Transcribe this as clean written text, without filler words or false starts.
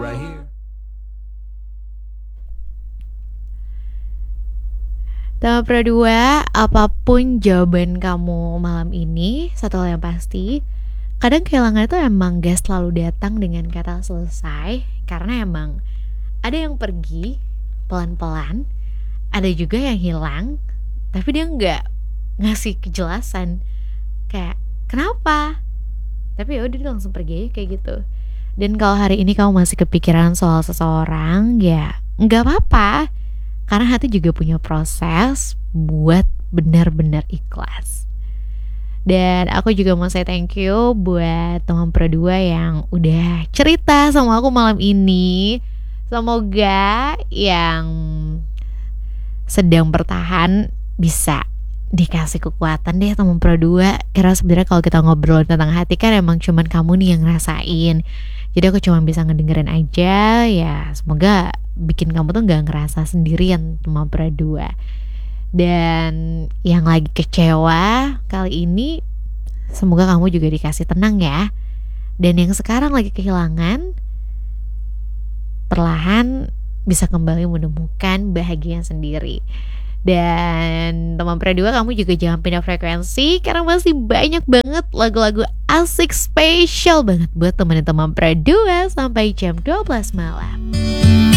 right here. Tema Pro 2, apapun jawaban kamu malam ini, satu hal yang pasti, kadang kehilangan itu emang gak selalu datang dengan kata selesai. Karena emang ada yang pergi pelan-pelan, ada juga yang hilang, tapi dia gak ngasih kejelasan. Kayak, kenapa? Tapi yaudah dia langsung pergi aja kayak gitu. Dan kalau hari ini kamu masih kepikiran soal seseorang, ya gak apa-apa. Karena hati juga punya proses buat benar-benar ikhlas. Dan aku juga mau say thank you buat teman Pro 2 yang udah cerita sama aku malam ini. Semoga yang sedang bertahan bisa dikasih kekuatan deh teman Pro 2. Karena sebenarnya kalau kita ngobrol tentang hati kan emang cuman kamu nih yang ngerasain. Jadi aku cuma bisa ngedengerin aja. Ya semoga bikin kamu tuh gak ngerasa sendirian teman Pro 2. Dan yang lagi kecewa kali ini, semoga kamu juga dikasih tenang ya. Dan yang sekarang lagi kehilangan, perlahan bisa kembali menemukan bahagia sendiri. Dan teman Pro 2, kamu juga jangan pindah frekuensi, karena masih banyak banget lagu-lagu asik spesial banget buat teman-teman Pro 2 sampai jam 12 malam.